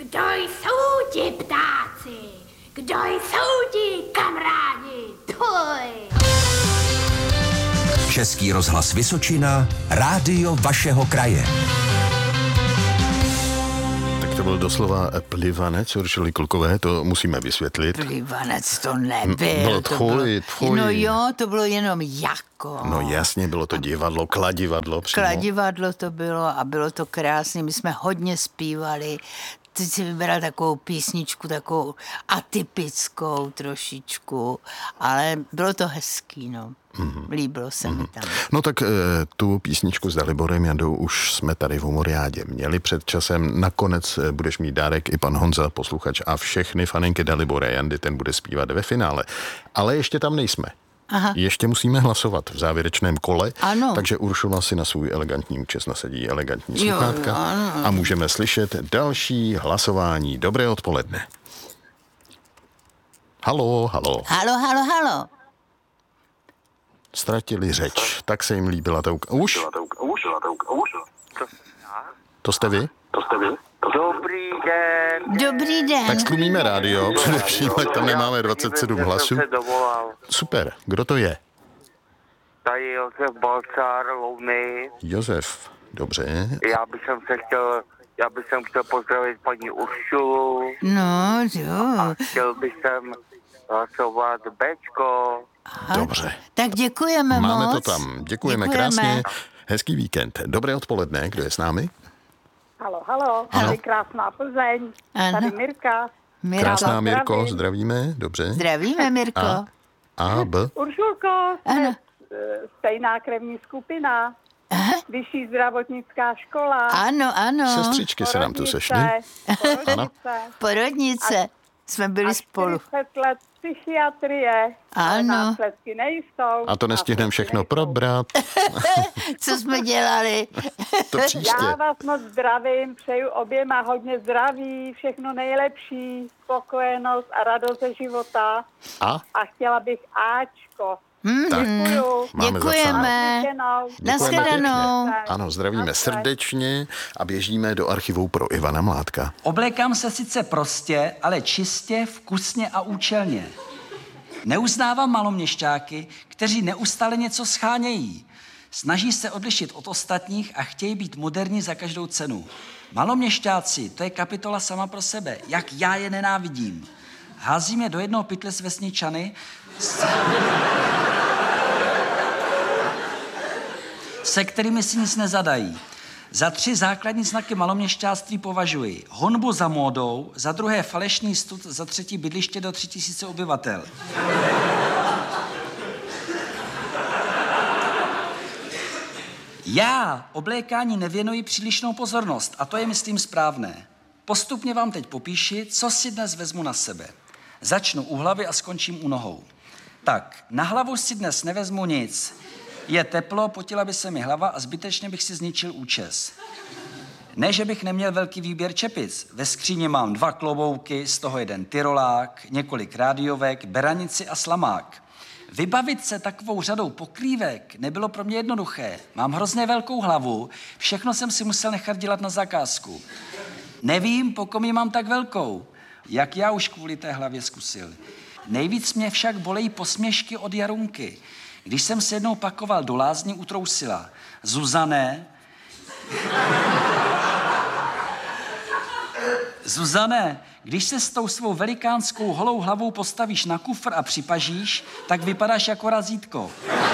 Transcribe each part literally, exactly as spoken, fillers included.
Kdo jsou ti ptáci? Kdo jsou ti kamarádi? Tvoj! Český rozhlas Vysočina, rádio vašeho kraje. To byl doslova plivanec Uršuly Klukové, to musíme vysvětlit. Plivanec to nebyl. Bylo to tvoj, bylo, tvoj. No jo, to bylo jenom jako. No jasně, bylo to divadlo, kladivadlo přímo. Kladivadlo to bylo a bylo to krásné. My jsme hodně zpívali. Teď si vyberal takovou písničku, takovou atypickou trošičku, ale bylo to hezký, no. Mm-hmm. Líbilo se mm-hmm. mi tam. No tak e, tu písničku s Daliborem Jandou už jsme tady v Humoriádě měli před časem. Nakonec e, budeš mít dárek i pan Honza, posluchač, a všechny faninky Dalibora Jandy, ten bude zpívat ve finále. Ale ještě tam nejsme. Aha. Ještě musíme hlasovat v závěrečném kole, ano. Takže Uršula si na svůj elegantní účes nasadí elegantní sluchátka jo, ano. a můžeme slyšet další hlasování. Dobré odpoledne. Halo, halo. Halo, halo, halo. Ztratili řeč, tak se jim líbila ta uka. Už? To jste vy? To jste vy? Dobrý den. Dobrý den. Tak stlumíme rádio, především, tak tam nemáme dvacet sedm hlasů. Super, kdo to je? Tady Josef Balcár, Louny. Josef, dobře. Já bych se chtěl, já bych chtěl pozdravit paní Uršulu. No, jo. A chtěl bych hlasovat Bčko. Aha. Dobře. Tak děkujeme moc. Máme to tam. Děkujeme, děkujeme krásně. Hezký víkend. Dobré odpoledne. Kdo je s námi? Halo, halo. Tady krásná Plzeň. Ano. Tady Mirka. Mirko. Krásná Mirko, zdravíme. Dobře. Zdravíme, Mirko. A, A B. Uršulko, jsme ano. stejná krevní skupina. Aha. Vyšší zdravotnická škola. Ano, ano. Sestřičky se nám tu sešly. Porodnice. Porodnice. Jsme byli a spolu. čtyřicet let psychiatrie. Ale Ano. následky nejsou. A to nestihneme všechno nejsou. probrat. Co jsme dělali? To příště. Já vás moc zdravím, přeju oběma hodně zdraví, všechno nejlepší, spokojenost a radost ze života. A? A chtěla bych Ačko. Hmm, Tak. Děkuju. Máme děkujeme. Naslyšenou. Nashledanou. Ano, zdravíme srdečně a běžíme do archivu pro Ivana Mládka. Oblékám se sice prostě, ale čistě, vkusně a účelně. Neuznávám maloměšťáky, kteří neustále něco schánějí. Snaží se odlišit od ostatních a chtějí být moderní za každou cenu. Maloměšťáci, to je kapitola sama pro sebe, jak já je nenávidím. Házím je do jednoho pytle s vesničany, s... se kterými si nic nezadají. Za tři základní znaky maloměšťáctví považuji honbu za módou, za druhé falešný stud, za třetí bydliště do tři tisíce obyvatel. Já oblékání nevěnuji přílišnou pozornost a to je, myslím, správné. Postupně vám teď popíši, co si dnes vezmu na sebe. Začnu u hlavy a skončím u nohou. Tak, na hlavu si dnes nevezmu nic. Je teplo, potila by se mi hlava a zbytečně bych si zničil účes. Ne, že bych neměl velký výběr čepic. Ve skříni mám dva klobouky, z toho jeden tyrolák, několik rádiovek, beranici a slamák. Vybavit se takovou řadou pokrývek nebylo pro mě jednoduché. Mám hrozně velkou hlavu, všechno jsem si musel nechat dělat na zakázku. Nevím, po kom ji mám tak velkou, jak já už kvůli té hlavě zkusil. Nejvíc mě však bolejí posměšky od Jarunky. Když jsem se jednou pakoval do lázní, utrousila: Zuzané, Zuzané, když se s tou svou velikánskou holou hlavou postavíš na kufr a připažíš, tak vypadáš jako razítko.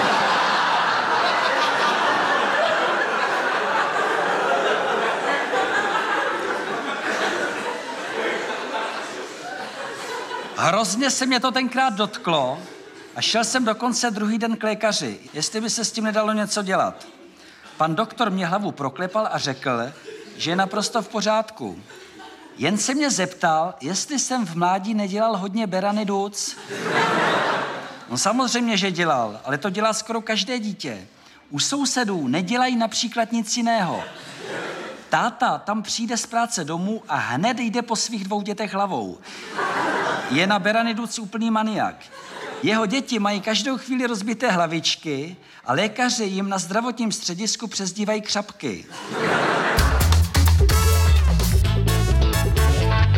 Hrozně se mě to tenkrát dotklo a šel jsem dokonce druhý den k lékaři, jestli by se s tím nedalo něco dělat. Pan doktor mě hlavu proklepal a řekl, že je naprosto v pořádku. Jen se mě zeptal, jestli jsem v mládí nedělal hodně beraniduc. No samozřejmě, že dělal, ale to dělá skoro každé dítě. U sousedů nedělají například nic jiného. Táta tam přijde z práce domů a hned jde po svých dvou dětech hlavou. Je na beraniduc úplný maniak. Jeho děti mají každou chvíli rozbité hlavičky a lékaři jim na zdravotním středisku přezdívají křapky.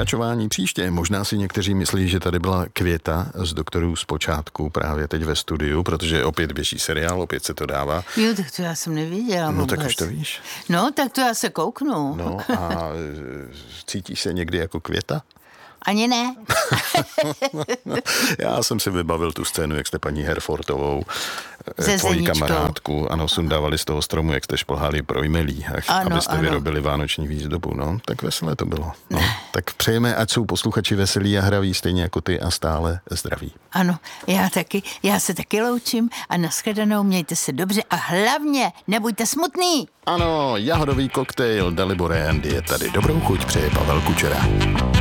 pokračování příště. Možná si někteří myslí, že tady byla Květa z Doktorů z počátku právě teď ve studiu, protože opět běží seriál, opět se to dává. Jo, tak to já jsem neviděla. No vůbec. tak už to víš. No, tak to já se kouknu. No a cítíš se někdy jako Květa? Ani ne. Já jsem si vybavil tu scénu, jak jste paní Herfortovou, Se tvoji Zeničkou. kamarádku, ano, sundávali z toho stromu, jak jste šplhali projmelí, Ano, abyste ano. vyrobili vánoční výzdobu, no, tak veselé to bylo. No, tak přejeme, ať jsou posluchači veselí a hraví, stejně jako ty a stále zdraví. Ano, já taky, já se taky loučím a nashledanou, mějte se dobře a hlavně nebuďte smutný. Ano, jahodový koktejl Dalibor Jandy je tady. Dobrou chuť přeje Pavel Kučera.